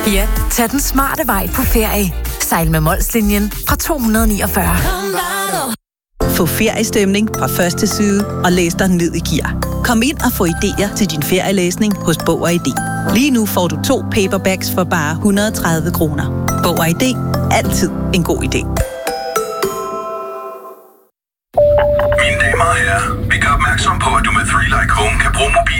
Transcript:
Ja, tag den smarte vej på ferie. Sejl med Molslinjen fra 249. Få feriestemning fra første side og læs dig ned i gear. Kom ind og få idéer til din ferielæsning hos Bog og ID. Lige nu får du 2 paperbacks for bare 130 kroner. Bog og ID. Altid en god idé. Mine damer og herrer, vi gør opmærksom på, at du med 3Like Home kan bruge mobil